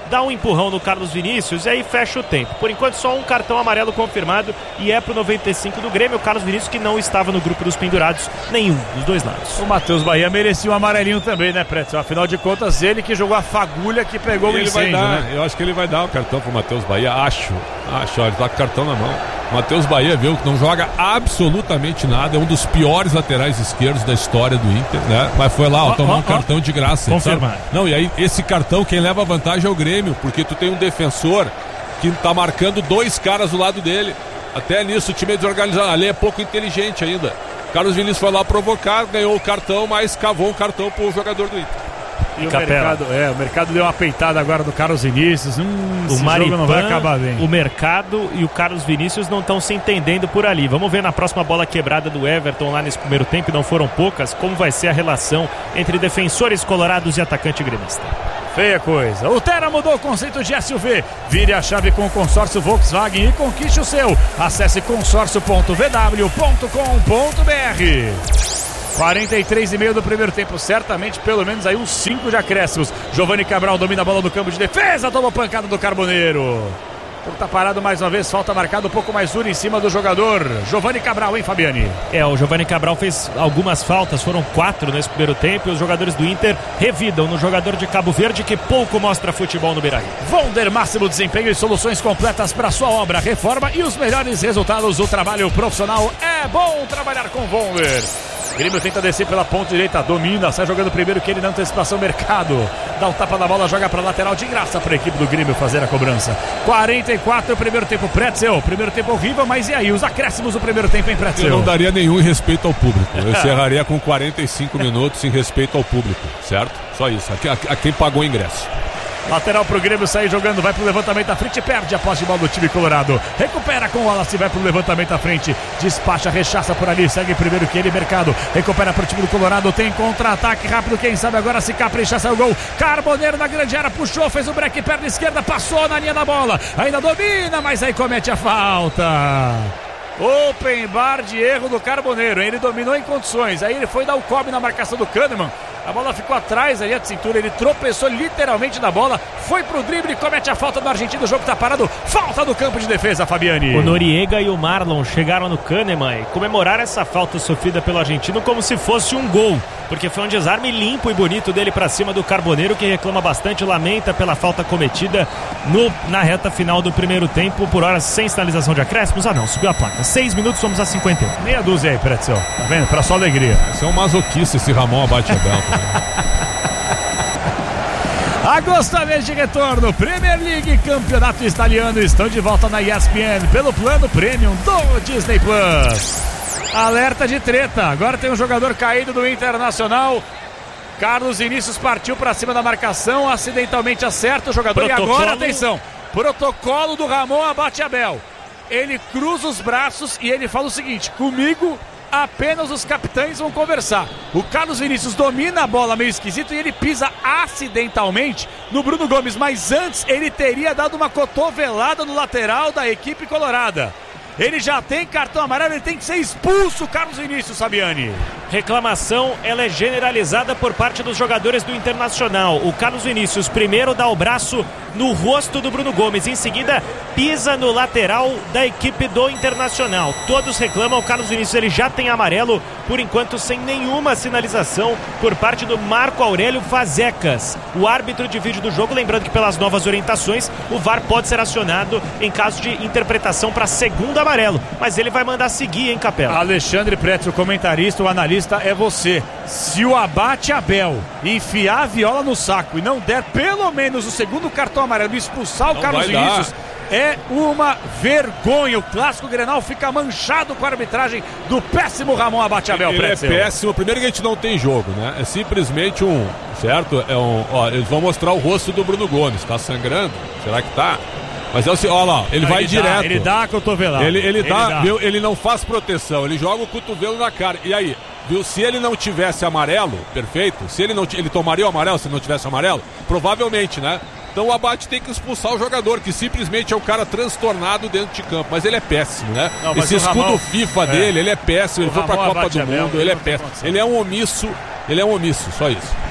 dá um empurrão no Carlos Vinícius e aí fecha o tempo. Por enquanto só um cartão amarelo confirmado e é pro noventa e cinco do Grêmio. O Carlos Vinícius que não estava no grupo dos pendurados, nenhum dos dois lados. O Matheus Bahia merecia um amarelinho também, né, Pretzel? Afinal de contas, ele que jogou a fagulha que pegou o incêndio, vai dar, né? Eu acho que ele vai dar o cartão pro Matheus Bahia, acho. Acho, ó, ele tá com o cartão na mão. Matheus Bahia, viu, que não joga absolutamente nada, é um dos piores laterais esquerdos da história do Inter, né? Mas foi lá, ó, ó tomar ó, um cartão ó. de graça. Confirmado. Não, e aí esse cartão, quem leva vantagem é o Grêmio, porque tu tem um defensor que tá marcando dois caras do lado dele. Até nisso o time é desorganizado, ali é pouco inteligente ainda. Carlos Vinícius foi lá provocar, ganhou o cartão, mas cavou um cartão pro jogador do Inter. E o mercado, é, o mercado deu uma peitada agora do Carlos Vinícius. Hum, o esse Maripan, jogo não vai acabar bem. O mercado e o Carlos Vinícius não estão se entendendo por ali. Vamos ver na próxima bola quebrada do Everton lá nesse primeiro tempo, e não foram poucas, como vai ser a relação entre defensores colorados e atacante gremista. Feia coisa. O Terra mudou o conceito de S U V. Vire a chave com o consórcio Volkswagen e conquiste o seu. Acesse consórcio ponto v w ponto com ponto b r. quarenta e três e meio do primeiro tempo, certamente pelo menos aí uns cinco de acréscimos. Giovani Cabral domina a bola no campo de defesa, tomou pancada do Carboneiro. Então tá parado mais uma vez, falta marcada um pouco mais dura em cima do jogador Giovani Cabral, hein, Fabiani? É, o Giovani Cabral fez algumas faltas, foram quatro nesse primeiro tempo, e os jogadores do Inter revidam no jogador de Cabo Verde que pouco mostra futebol no Beira-Rio. Vonder, máximo desempenho e soluções completas para sua obra, reforma e os melhores resultados do trabalho profissional. É bom trabalhar com Vonder. Grêmio tenta descer pela ponta direita, domina, sai jogando primeiro que ele na antecipação, Mercado dá um tapa na bola, joga para lateral de graça para a equipe do Grêmio fazer a cobrança. quarenta e quatro, primeiro tempo, Pretzel, primeiro tempo horrível, mas e aí, os acréscimos do primeiro tempo em Pretzel? Eu não daria nenhum em respeito ao público, eu encerraria com quarenta e cinco minutos em respeito ao público, certo? Só isso, a, a, a quem pagou o ingresso. Lateral pro Grêmio sair jogando, vai pro levantamento à frente, perde a posse de bola do time colorado. Recupera com o Wallace, vai pro levantamento à frente, despacha, rechaça por ali, segue primeiro que ele, Mercado. Recupera pro time do Colorado, tem contra-ataque rápido, quem sabe agora se capricha, sai o gol. Carboneiro na grande área, puxou, fez o break, perna esquerda, passou na linha da bola. Ainda domina, mas aí comete a falta. Open bar de erro do Carboneiro, ele dominou em condições, aí ele foi dar o cobre na marcação do Kahneman. A bola ficou atrás ali, a cintura, ele tropeçou literalmente na bola, foi pro drible, comete a falta do argentino, o jogo tá parado, falta do campo de defesa, Fabiani. O Noriega e o Marlon chegaram no Kahneman e comemoraram essa falta sofrida pelo argentino como se fosse um gol, porque foi um desarme limpo e bonito dele pra cima do Carboneiro, que reclama bastante, lamenta pela falta cometida no, na reta final do primeiro tempo, por horas sem sinalização de acréscimos. Ah não, subiu a placa, seis minutos, vamos a cinquenta e um. Meia dúzia aí, Pretzel, tá vendo? Pra sua alegria. Esse é um masoquista, esse Ramon Abate-Abel. Agosto mês de retorno, Premier League, campeonato italiano, estão de volta na E S P N pelo plano Premium do Disney Plus. Alerta de treta, agora tem um jogador caído do Internacional. Carlos Vinícius partiu para cima da marcação, acidentalmente acerta o jogador. Protocolo. E agora, atenção, protocolo do Ramon Abate-Abel. Ele cruza os braços e ele fala o seguinte: comigo apenas os capitães vão conversar. O Carlos Vinícius domina a bola meio esquisito e ele pisa acidentalmente no Bruno Gomes, mas antes ele teria dado uma cotovelada no lateral da equipe colorada. Ele já tem cartão amarelo, ele tem que ser expulso, Carlos Vinícius, Fabiani. Reclamação, ela é generalizada por parte dos jogadores do Internacional. O Carlos Vinícius primeiro dá o braço no rosto do Bruno Gomes, em seguida pisa no lateral da equipe do Internacional. Todos reclamam, o Carlos Vinícius ele já tem amarelo, por enquanto sem nenhuma sinalização por parte do Marco Aurélio Fazecas, o árbitro de vídeo do jogo. Lembrando que pelas novas orientações o V A R pode ser acionado em caso de interpretação para segundo amarelo, mas ele vai mandar seguir, hein, Capela? Alexandre Pretzel, o comentarista, o analista é você. Se o Abate-Abel enfiar a viola no saco e não der pelo menos o segundo cartão amarelo e expulsar o não Carlos Vinícius, é uma vergonha. O clássico Grenal fica manchado com a arbitragem do péssimo Ramon Abate-Abel. Ele Pretzel. É péssimo. Primeiro que a gente não tem jogo, né? É simplesmente um, certo? É um, ó, eles vão mostrar o rosto do Bruno Gomes. Tá sangrando? Será que tá? Mas é o seguinte, olha lá, ele não, vai ele direto. Dá, ele dá a cotovelada. Ele, ele, ele, dá, dá. Viu, ele não faz proteção, ele joga o cotovelo na cara. E aí, viu, se ele não tivesse amarelo, perfeito, se ele não ele tomaria o amarelo se não tivesse amarelo? Provavelmente, né? Então o Abate tem que expulsar o jogador, que simplesmente é um cara transtornado dentro de campo. Mas ele é péssimo, né? Não, esse escudo Ramon, FIFA é. dele, ele é péssimo, ele foi pra Copa do Mundo, ele é péssimo. Ele é um omisso, ele é um omisso, só isso.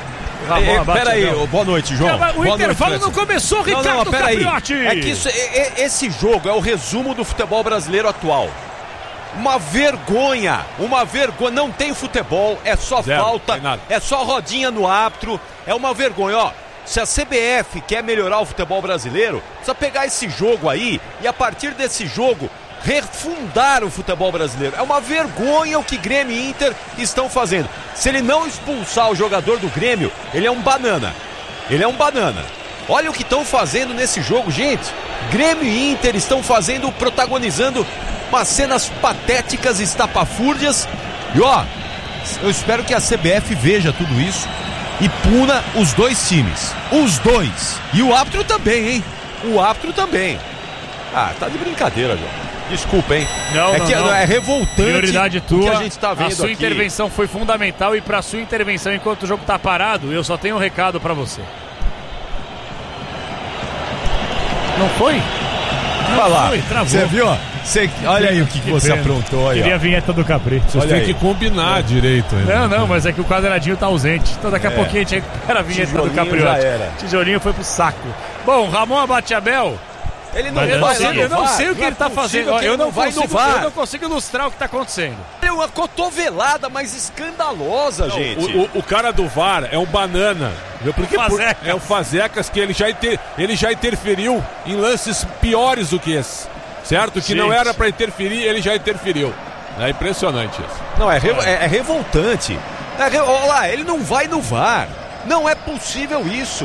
Ramon Abate Peraí, Abel. boa noite, João. Não, o boa intervalo noite, não começou, Ricardo não, não, peraí. Capriotti. É que isso, é, é, esse jogo é o resumo do futebol brasileiro atual. Uma vergonha, uma vergonha, não tem futebol, é só Zero, falta, nada. é só rodinha no árbitro, é uma vergonha, ó. Se a C B F quer melhorar o futebol brasileiro, precisa pegar esse jogo aí e a partir desse jogo refundar o futebol brasileiro. É uma vergonha o que Grêmio e Inter estão fazendo. Se ele não expulsar o jogador do Grêmio, ele é um banana. Ele é um banana. Olha o que estão fazendo nesse jogo, gente. Grêmio e Inter estão fazendo, protagonizando umas cenas patéticas, estapafúrdias. E ó, eu espero que a C B F veja tudo isso e puna os dois times. Os dois. E o árbitro também, hein? O árbitro também. Ah, tá de brincadeira, João. Desculpa, hein? Não, é não, que não. é revoltante Prioridade tua, o que a gente tá vendo a sua aqui. intervenção foi fundamental e pra sua intervenção enquanto o jogo tá parado, eu só tenho um recado pra você. Não foi? Não Olha lá, foi, travou. você viu? Você, olha aí o que, que você pena. aprontou aí. Queria Ó. a vinheta do Capri. Vocês Olha têm aí. que combinar direito. Aí, Não, né? não, mas é que o quadradinho tá ausente. Então daqui a É. pouquinho a gente recupera a vinheta Tijolinho do Capriotti. já era. Tijolinho foi pro saco. Bom, Ramon Abate Abel. Ele não Eu não, vai sei, lá eu no não VAR. sei o que Não é ele tá possível fazendo. Ó, que Eu ele não, vai consigo, no VAR. eu não consigo ilustrar o que tá acontecendo. É uma cotovelada, mas escandalosa, Não, gente. O, o- o cara do V A R é um banana. Viu? Porque por- Fazecas. é o Fazecas que ele já, inter- ele já interferiu em lances piores do que esse. Certo? Que Gente. não era pra interferir, ele já interferiu. É impressionante isso. Não, é, re- é- é revoltante. É re- Olha lá, ele não vai no VAR. Não é possível isso.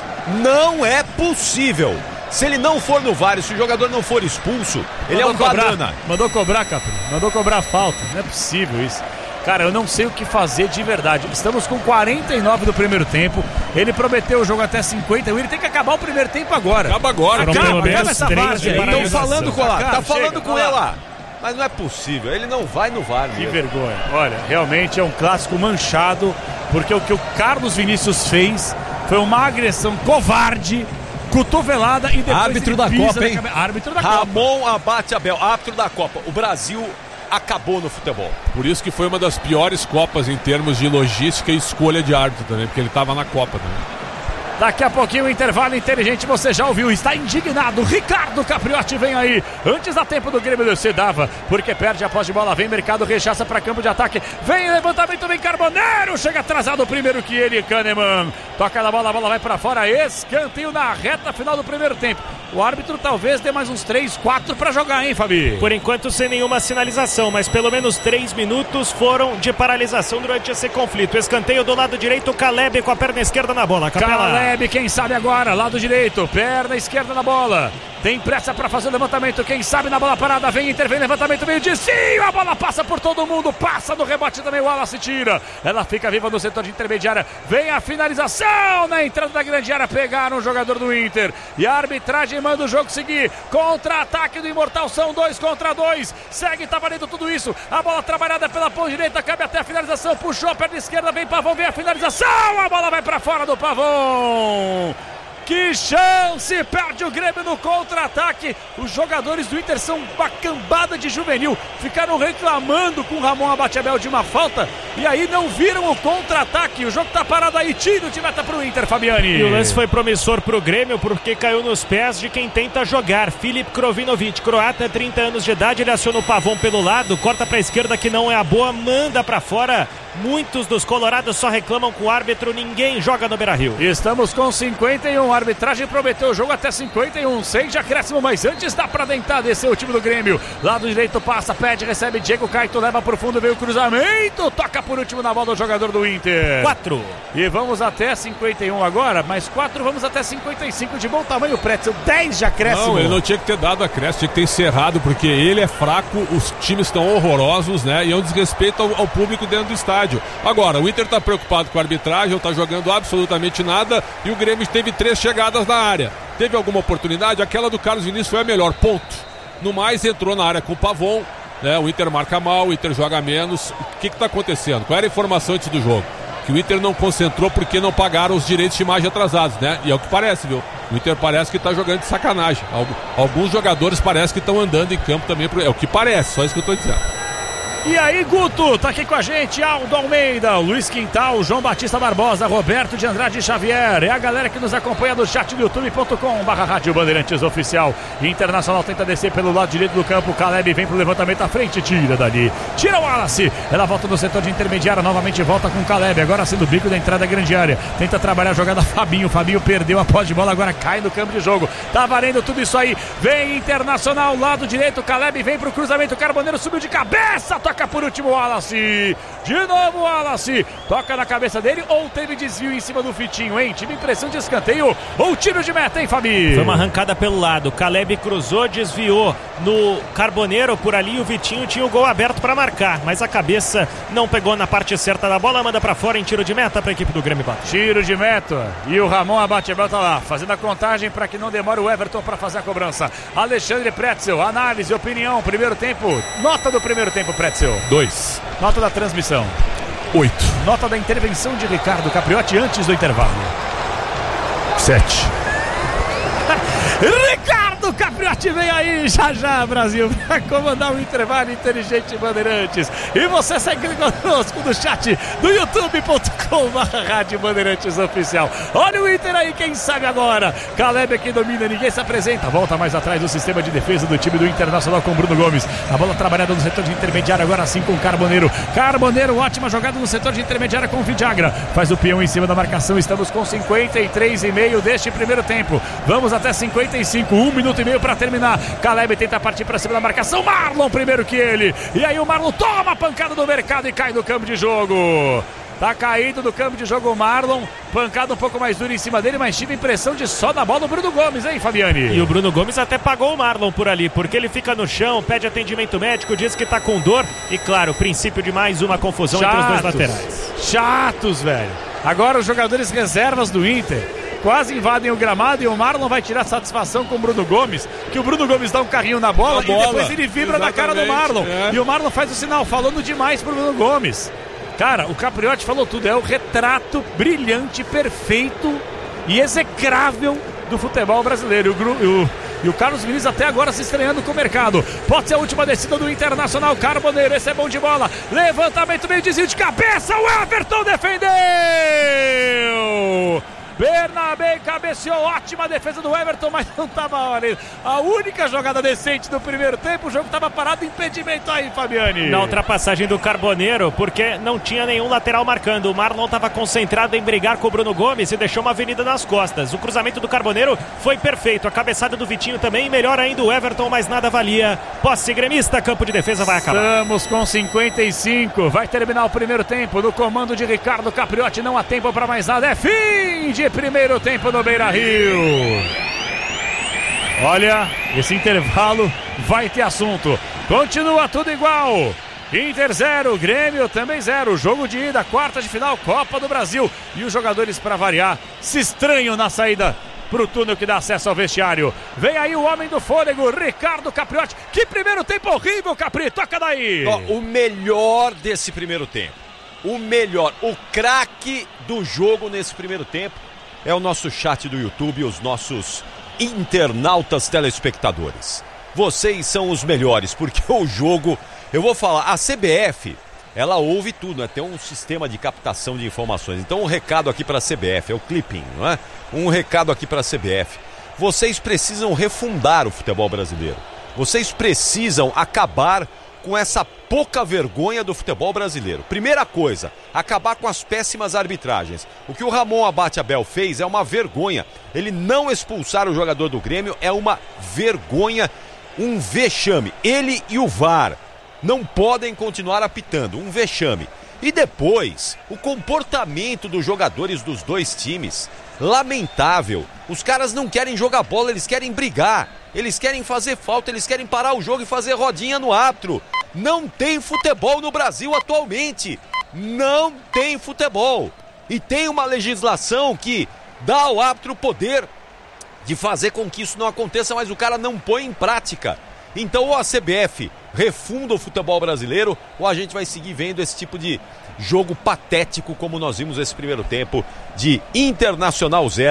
Não é possível. Se ele não for no VAR e se o jogador não for expulso, ele é um Mandou cobrar, banana. Mandou cobrar, Capri. Mandou cobrar a falta. Não é possível isso. Cara, eu não sei o que fazer de verdade. Estamos com quarenta e nove do primeiro tempo. Ele prometeu o jogo até cinquenta. Ele tem que acabar o primeiro tempo agora. Acaba agora. Foram Acaba, pelo menos acaba essa três várzea de aí. Estão paralisação. falando com ela, Cara, tá falando chega, com vai lá. ela. Mas não é possível, ele não vai no VAR Que mesmo. vergonha. Olha, realmente é um clássico manchado, porque o que o Carlos Vinícius fez foi uma agressão covarde, cotovelada e depois Árbitro ele da pisa Copa, na hein? cabe- Árbitro da Copa. Ramon Abate Abel, árbitro da Copa. O Brasil acabou no futebol. Por isso que foi uma das piores Copas em termos de logística e escolha de árbitro também, porque ele estava na Copa também. Daqui a pouquinho o intervalo inteligente, você já ouviu, está indignado. Ricardo Capriotti vem aí. Antes da tempo do Grêmio descer, dava, porque perde a posse de bola, vem mercado, rechaça para campo de ataque. Vem levantamento, vem Carboneiro, chega atrasado primeiro que ele, Kahneman. Toca na bola, a bola vai para fora, escanteio na reta final do primeiro tempo. O árbitro talvez dê mais uns três, quatro para jogar, hein, Fabi? Por enquanto sem nenhuma sinalização, mas pelo menos três minutos foram de paralisação durante esse conflito. Escanteio do lado direito, Caleb com a perna esquerda na bola. Capela. Caleb, quem sabe agora, lado direito, perna esquerda na bola. Tem pressa para fazer o levantamento, quem sabe na bola parada, vem intervém, levantamento, vem o desvio, a bola passa por todo mundo, passa no rebote também, o Wallace tira. Ela fica viva no setor de intermediária, vem a finalização na entrada da grande área, pegaram o jogador do Inter. E a arbitragem manda o jogo seguir, contra-ataque do Imortal, são dois contra dois, segue, tá valendo tudo isso, a bola trabalhada pela ponta direita, cabe até a finalização, puxou a perna esquerda, vem Pavão, vem a finalização, a bola vai para fora do Pavão. Que chance! Perde o Grêmio no contra-ataque. Os jogadores do Inter são uma cambada de juvenil. Ficaram reclamando com o Ramon Abate Abel de uma falta e aí não viram o contra-ataque. O jogo tá parado aí. Tiro de meta pro Inter, Fabiani. E o lance foi promissor pro Grêmio porque caiu nos pés de quem tenta jogar. Filip Krovinovic, croata, trinta anos de idade. Ele aciona o Pavão pelo lado, corta pra esquerda que não é a boa, manda pra fora. Muitos dos colorados só reclamam com o árbitro, ninguém joga no Beira-Rio. Estamos com cinquenta e um, a arbitragem prometeu o jogo até cinquenta e um, sem de acréscimo, mas antes dá pra tentar descer o time do Grêmio. Lado direito passa, pede, recebe, Diego Caito, leva pro fundo, veio o cruzamento, toca por último na bola do jogador do Inter. Quatro. E vamos até cinquenta e um agora, mais quatro, vamos até cinquenta e cinco, de bom tamanho, Pretzel, dez de acréscimo. Não, ele não tinha que ter dado acréscimo, tinha que ter encerrado, porque ele é fraco, os times estão horrorosos, né? E é um desrespeito ao, ao público dentro do estádio. Agora, o Inter está preocupado com a arbitragem, não está jogando absolutamente nada e o Grêmio teve três chegadas na área. Teve alguma oportunidade? Aquela do Carlos Vinícius foi a melhor, ponto. No mais, entrou na área com o Pavon, né? O Inter marca mal, o Inter joga menos. O que está acontecendo? Qual era a informação antes do jogo? Que o Inter não concentrou porque não pagaram os direitos de imagem atrasados, né? E é o que parece, viu? O Inter parece que está jogando de sacanagem. Alguns jogadores parece que estão andando em campo também, é o que parece, só isso que eu estou dizendo. E aí, Guto, tá aqui com a gente, Aldo Almeida, Luiz Quintal, João Batista Barbosa, Roberto de Andrade Xavier. É a galera que nos acompanha no chat do youtube ponto com barra Rádio Bandeirantes Oficial. Internacional tenta descer pelo lado direito do campo. Caleb vem pro levantamento à frente, tira dali. Tira o Wallace. Ela volta no setor de intermediária, novamente volta com o Caleb. Agora sendo o bico da entrada da grande área. Tenta trabalhar a jogada Fabinho. Fabinho perdeu a posse de bola, agora cai no campo de jogo. Tá valendo tudo isso aí. Vem Internacional, lado direito. Caleb vem pro cruzamento. Carboneiro subiu de cabeça. Toca por último o Wallace. De novo o Wallace. Toca na cabeça dele ou teve desvio em cima do Fitinho, hein? Tive impressão de escanteio ou tiro de meta, hein, Fabi? Foi uma arrancada pelo lado. Caleb cruzou, desviou no Carboneiro por ali. O Vitinho tinha o gol aberto para marcar, mas a cabeça não pegou na parte certa da bola. Manda para fora em tiro de meta para a equipe do Grêmio bater. Tiro de meta. E o Ramon Abatebel tá lá, fazendo a contagem para que não demore o Everton para fazer a cobrança. Alexandre Pretzel, análise, opinião, primeiro tempo. Nota do primeiro tempo, Pretzel. Dois. Nota da transmissão. Oito. Nota da intervenção de Ricardo Capriotti antes do intervalo. Sete. Ricardo Capriotti vem aí já já, Brasil, para comandar o intervalo inteligente Bandeirantes. E você segue conosco no chat do youtube ponto com barra Rádio Bandeirantes Oficial. Olha o Inter aí, quem sabe agora. Caleb aqui domina, ninguém se apresenta. Volta mais atrás do sistema de defesa do time do Internacional com Bruno Gomes. A bola trabalhada no setor de intermediária, agora sim com Carboneiro. Carboneiro, ótima jogada no setor de intermediária com Vidagra. Faz o peão em cima da marcação. Estamos com cinquenta e três e meio deste primeiro tempo. Vamos até cinquenta e cinco, um minuto e meio para terminar. Caleb tenta partir para cima da marcação. Marlon primeiro que ele. E aí o Marlon toma a pancada do mercado e cai do campo de jogo. Tá caído do campo de jogo o Marlon. Pancada um pouco mais dura em cima dele, mas tive a impressão de só da bola do Bruno Gomes, hein, Fabiane? E o Bruno Gomes até pagou o Marlon por ali, porque ele fica no chão, pede atendimento médico, diz que tá com dor. E claro, o princípio de mais uma confusão Chatos. entre os dois laterais. Chatos, velho. Agora os jogadores reservas do Inter quase invadem o gramado e o Marlon vai tirar satisfação com o Bruno Gomes, que o Bruno Gomes dá um carrinho na bola, na e bola. depois ele vibra Exatamente, na cara do Marlon. É. E o Marlon faz o sinal, falando demais pro Bruno Gomes. Cara, o Capriotti falou tudo, é o retrato brilhante, perfeito e execrável do futebol brasileiro. O, o, e o Carlos Vinícius até agora se estreando com o mercado. Pode ser a última descida do Internacional. Carboneiro, esse é bom de bola. Levantamento, meio desvio de cabeça. O Everton defendeu! Bernabé cabeceou, ótima defesa do Everton, mas não estava hora. A única jogada decente do primeiro tempo, o jogo estava parado, impedimento aí, Fabiane. Na ultrapassagem do Carboneiro, porque não tinha nenhum lateral marcando. O Marlon estava concentrado em brigar com o Bruno Gomes e deixou uma avenida nas costas. O cruzamento do Carboneiro foi perfeito, a cabeçada do Vitinho também, melhor ainda o Everton, mas nada valia. Posse gremista, campo de defesa vai acabar. Estamos com cinquenta e cinco, vai terminar o primeiro tempo no comando de Ricardo Capriotti, não há tempo para mais nada, é fim de primeiro tempo no Beira-Rio. Olha, esse intervalo vai ter assunto. Continua tudo igual. Inter zero, Grêmio também zero. Jogo de ida, quarta de final, Copa do Brasil. E os jogadores, para variar, se estranham na saída pro túnel que dá acesso ao vestiário. Vem aí o homem do fôlego, Ricardo Capriotti. Que primeiro tempo horrível, Capri. Toca daí. Oh, o melhor desse primeiro tempo. O melhor, o craque do jogo nesse primeiro tempo é o nosso chat do YouTube, os nossos internautas telespectadores. Vocês são os melhores, porque o jogo, eu vou falar, a C B F, ela ouve tudo, né? Tem um sistema de captação de informações. Então um recado aqui para a C B F, é o clipping, não é? Um recado aqui para a C B F. Vocês precisam refundar o futebol brasileiro. Vocês precisam acabar com essa pouca vergonha do futebol brasileiro. Primeira coisa, acabar com as péssimas arbitragens. O que o Ramon Abatebel fez é uma vergonha. Ele não expulsar o jogador do Grêmio é uma vergonha, um vexame. Ele e o V A R não podem continuar apitando, um vexame. E depois, o comportamento dos jogadores dos dois times, lamentável. Os caras não querem jogar bola, eles querem brigar. Eles querem fazer falta, eles querem parar o jogo e fazer rodinha no árbitro. Não tem futebol no Brasil atualmente. Não tem futebol. E tem uma legislação que dá ao árbitro o poder de fazer com que isso não aconteça, mas o cara não põe em prática. Então ou a C B F refunda o futebol brasileiro, ou a gente vai seguir vendo esse tipo de jogo patético como nós vimos esse primeiro tempo de Internacional zero,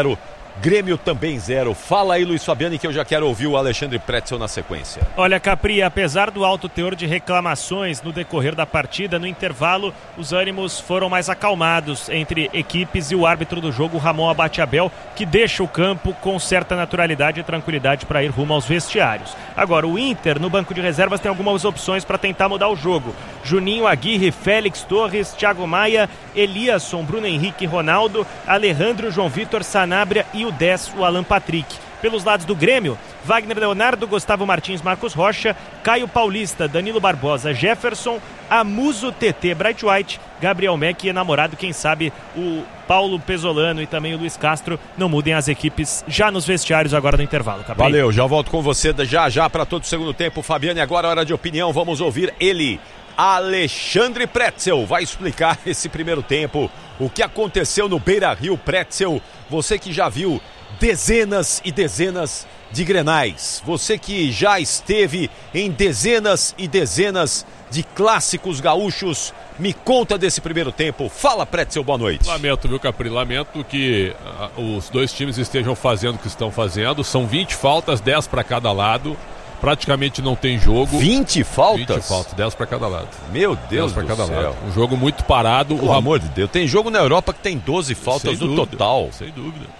Grêmio também zero. Fala aí, Luiz Fabiani, que eu já quero ouvir o Alexandre Pretzel na sequência. Olha, Capri, apesar do alto teor de reclamações no decorrer da partida, no intervalo, os ânimos foram mais acalmados entre equipes e o árbitro do jogo, Ramon Abate-Abel, que deixa o campo com certa naturalidade e tranquilidade para ir rumo aos vestiários. Agora, o Inter, no banco de reservas, tem algumas opções para tentar mudar o jogo. Juninho, Aguirre, Félix Torres, Thiago Maia, Eliasson, Bruno Henrique, Ronaldo, Alejandro, João Vitor, Sanabria e o dez, o Alan Patrick. Pelos lados do Grêmio, Wagner Leonardo, Gustavo Martins, Marcos Rocha, Caio Paulista, Danilo Barbosa, Jefferson, Amuso, T T, Bright White, Gabriel Meck e enamorado, quem sabe o Paulo Pesolano e também o Luiz Castro não mudem as equipes já nos vestiários agora no intervalo. Capri. Valeu, já volto com você já já para todo o segundo tempo. Fabiane, agora hora de opinião, vamos ouvir ele, Alexandre Pretzel, vai explicar esse primeiro tempo, o que aconteceu no Beira-Rio. Pretzel, você que já viu dezenas e dezenas de grenais, você que já esteve em dezenas e dezenas de clássicos gaúchos, me conta desse primeiro tempo. Fala, Pretzel, boa noite. Lamento, viu, Capri? Lamento que uh, os dois times estejam fazendo o que estão fazendo. São vinte faltas, dez para cada lado. Praticamente não tem jogo. vinte faltas? vinte faltas, dez para cada lado. Meu Deus para do cada céu. lado. Um jogo muito parado. Pelo o amor de Deus, tem jogo na Europa que tem doze faltas Sem no dúvida, total. Sem dúvida.